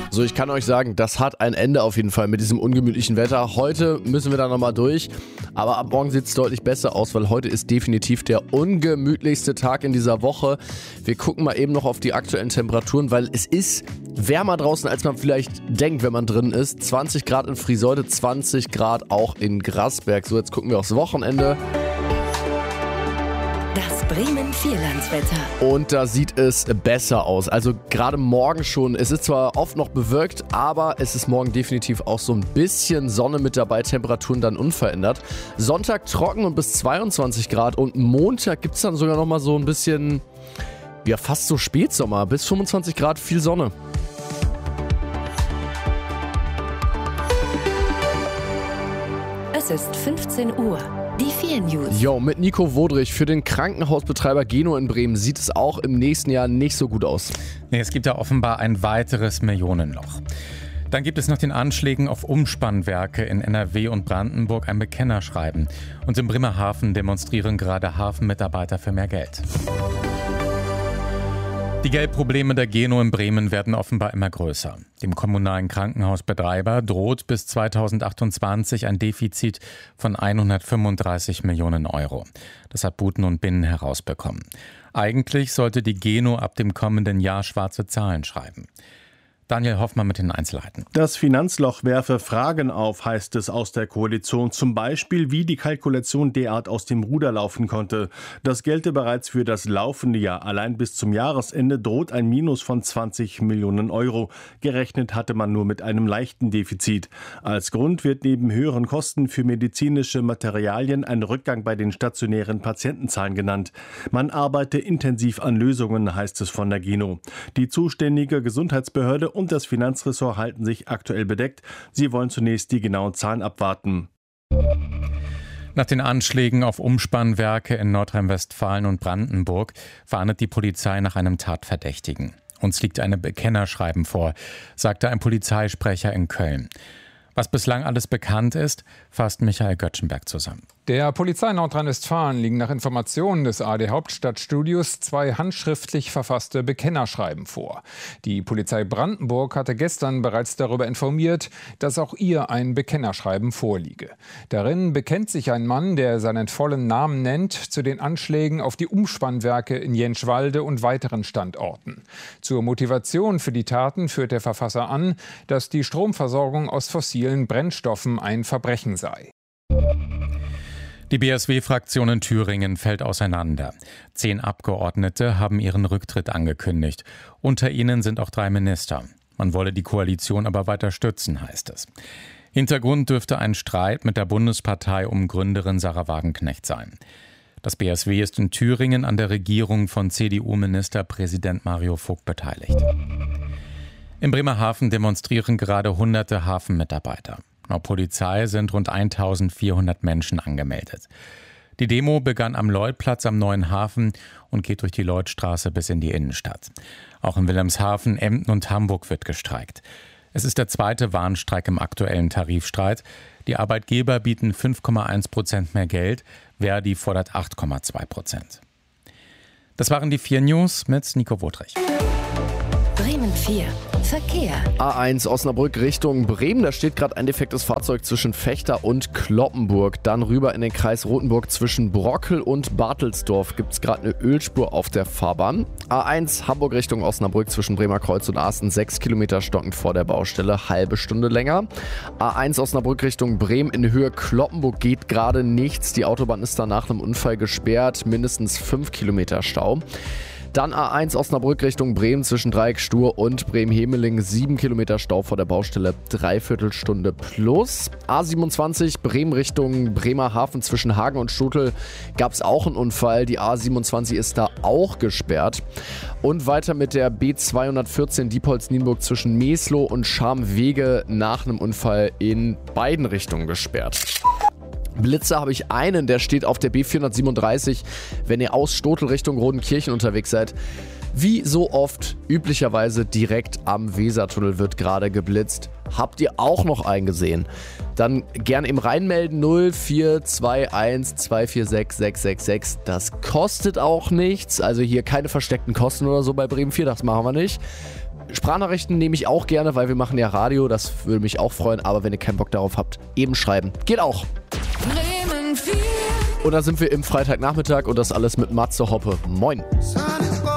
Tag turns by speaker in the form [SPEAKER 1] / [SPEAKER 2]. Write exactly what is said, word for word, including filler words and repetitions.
[SPEAKER 1] So, ich kann euch sagen, das hat ein Ende auf jeden Fall mit diesem ungemütlichen Wetter. Heute müssen wir da nochmal durch, aber ab morgen sieht es deutlich besser aus, weil heute ist definitiv der ungemütlichste Tag in dieser Woche. Wir gucken mal eben noch auf die aktuellen Temperaturen, weil es ist wärmer draußen, als man vielleicht denkt, wenn man drin ist. zwanzig Grad in Friseute, zwanzig Grad auch in Grasberg. So, jetzt gucken wir aufs Wochenende.
[SPEAKER 2] Das Bremen-Vierlandswetter.
[SPEAKER 1] Und da sieht es besser aus. Also gerade morgen schon. Es ist zwar oft noch bewölkt, aber es ist morgen definitiv auch so ein bisschen Sonne mit dabei. Temperaturen dann unverändert. Sonntag trocken und bis zweiundzwanzig Grad. Und Montag gibt es dann sogar noch mal so ein bisschen, ja fast so Spätsommer. Bis fünfundzwanzig Grad, viel Sonne.
[SPEAKER 2] Es ist fünfzehn Uhr. Die vier News.
[SPEAKER 1] Jo, mit Nico Wodrich. Für den Krankenhausbetreiber Geno in Bremen sieht es auch im nächsten Jahr nicht so gut aus.
[SPEAKER 3] Nee, es gibt da offenbar ein weiteres Millionenloch. Dann gibt es nach den Anschlägen auf Umspannwerke in N R W und Brandenburg ein Bekennerschreiben. Und im Bremerhaven demonstrieren gerade Hafenmitarbeiter für mehr Geld. Die Geldprobleme der Geno in Bremen werden offenbar immer größer. Dem kommunalen Krankenhausbetreiber droht bis zweitausendachtundzwanzig ein Defizit von hundertfünfunddreißig Millionen Euro. Das hat Buten und Binnen herausbekommen. Eigentlich sollte die Geno ab dem kommenden Jahr schwarze Zahlen schreiben. Daniel Hoffmann mit den Einzelheiten.
[SPEAKER 4] Das Finanzloch werfe Fragen auf, heißt es aus der Koalition. Zum Beispiel, wie die Kalkulation derart aus dem Ruder laufen konnte. Das gelte bereits für das laufende Jahr. Allein bis zum Jahresende droht ein Minus von zwanzig Millionen Euro. Gerechnet hatte man nur mit einem leichten Defizit. Als Grund wird neben höheren Kosten für medizinische Materialien ein Rückgang bei den stationären Patientenzahlen genannt. Man arbeite intensiv an Lösungen, heißt es von der Geno. Die zuständige Gesundheitsbehörde und das Finanzressort halten sich aktuell bedeckt. Sie wollen zunächst die genauen Zahlen abwarten.
[SPEAKER 3] Nach den Anschlägen auf Umspannwerke in Nordrhein-Westfalen und Brandenburg fahndet die Polizei nach einem Tatverdächtigen. Uns liegt ein Bekennerschreiben vor, sagte ein Polizeisprecher in Köln. Was bislang alles bekannt ist, fasst Michael Göttschenberg zusammen.
[SPEAKER 5] Der Polizei Nordrhein-Westfalen liegen nach Informationen des A R D Hauptstadtstudios zwei handschriftlich verfasste Bekennerschreiben vor. Die Polizei Brandenburg hatte gestern bereits darüber informiert, dass auch ihr ein Bekennerschreiben vorliege. Darin bekennt sich ein Mann, der seinen vollen Namen nennt, zu den Anschlägen auf die Umspannwerke in Jänschwalde und weiteren Standorten. Zur Motivation für die Taten führt der Verfasser an, dass die Stromversorgung aus fossilen Brennstoffen ein Verbrechen sei.
[SPEAKER 3] Die B S W-Fraktion in Thüringen fällt auseinander. Zehn Abgeordnete haben ihren Rücktritt angekündigt. Unter ihnen sind auch drei Minister. Man wolle die Koalition aber weiter stützen, heißt es. Hintergrund dürfte ein Streit mit der Bundespartei um Gründerin Sarah Wagenknecht sein. Das B S W ist in Thüringen an der Regierung von C D U-Ministerpräsident Mario Vogt beteiligt. In Bremerhaven demonstrieren gerade hunderte Hafenmitarbeiter. Laut Polizei sind rund eintausendvierhundert Menschen angemeldet. Die Demo begann am Lloydplatz am Neuen Hafen und geht durch die Lloydstraße bis in die Innenstadt. Auch in Wilhelmshaven, Emden und Hamburg wird gestreikt. Es ist der zweite Warnstreik im aktuellen Tarifstreit. Die Arbeitgeber bieten fünf Komma eins Prozent mehr Geld, Verdi fordert acht Komma zwei Prozent. Das waren die vier News mit Nico Wodrich.
[SPEAKER 2] Bremen vier. Verkehr.
[SPEAKER 1] A eins Osnabrück Richtung Bremen, da steht gerade ein defektes Fahrzeug zwischen Vechta und Cloppenburg. Dann rüber in den Kreis Rothenburg zwischen Brockel und Bartelsdorf gibt es gerade eine Ölspur auf der Fahrbahn. A eins Hamburg Richtung Osnabrück zwischen Bremer Kreuz und Asten, sechs Kilometer stockend vor der Baustelle, halbe Stunde länger. A eins Osnabrück Richtung Bremen in Höhe Cloppenburg geht gerade nichts. Die Autobahn ist da nach einem Unfall gesperrt, mindestens fünf Kilometer Stau. Dann A eins Osnabrück Richtung Bremen zwischen Dreieck Stur und Bremen-Hemeling. sieben Kilometer Stau vor der Baustelle, Dreiviertelstunde plus. A siebenundzwanzig Bremen Richtung Bremerhaven zwischen Hagen und Stutel gab es auch einen Unfall. Die A siebenundzwanzig ist da auch gesperrt. Und weiter mit der B zweihundertvierzehn Diepholz-Nienburg zwischen Meslow und Scharmwege nach einem Unfall in beiden Richtungen gesperrt. Blitzer habe ich einen, der steht auf der B vierhundertsiebenunddreißig, wenn ihr aus Stotel Richtung Rodenkirchen unterwegs seid. Wie so oft, üblicherweise direkt am Wesertunnel wird gerade geblitzt. Habt ihr auch noch einen gesehen? Dann gern eben reinmelden null vier zwei eins zwei vier sechs sechs sechs sechs. Das kostet auch nichts, also hier keine versteckten Kosten oder so bei Bremen vier, das machen wir nicht. Sprachnachrichten nehme ich auch gerne, weil wir machen ja Radio, das würde mich auch freuen, aber wenn ihr keinen Bock darauf habt, eben schreiben. Geht auch.
[SPEAKER 2] Bremen vier.
[SPEAKER 1] Und dann sind wir im Freitagnachmittag und das alles mit Matze Hoppe. Moin.